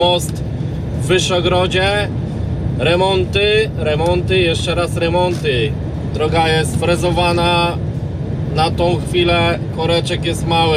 Most w Wyszogrodzie. Remonty, jeszcze raz remonty. Droga jest frezowana. Na tą chwilę koreczek jest mały.